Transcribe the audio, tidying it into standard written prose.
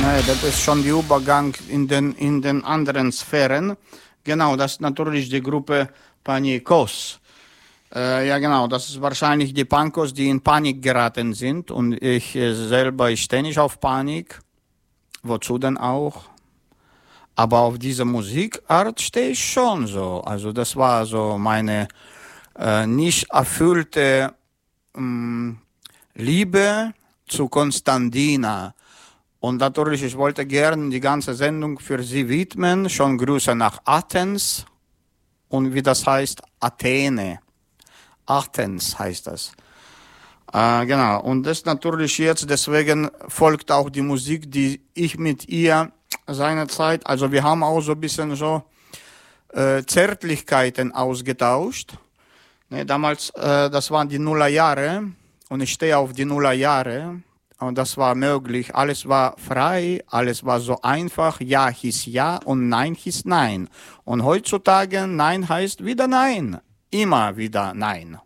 Ne, das ist schon der Übergang in den anderen Sphären. Genau, das ist natürlich die Gruppe Panikos. Ja, genau, das ist wahrscheinlich die Punkos, die in Panik geraten sind. Und ich selber, ich stehe nicht auf Panik. Wozu denn auch? Aber auf diese Musikart stehe ich schon so. Also das war so meine nicht erfüllte Liebe zu Konstantina. Und natürlich, ich wollte gerne die ganze Sendung für sie widmen. Schon Grüße nach Athens. Und wie das heißt, Athene. Athens heißt das. Genau. Und das natürlich jetzt, deswegen folgt auch die Musik, die ich mit ihr seinerzeit, also wir haben auch so ein bisschen so Zärtlichkeiten ausgetauscht. Ne, damals, das waren die Nullerjahre und ich stehe auf die Nullerjahre und das war möglich. Alles war frei, alles war so einfach. Ja hieß ja und nein hieß nein. Und heutzutage nein heißt wieder nein. Immer wieder nein.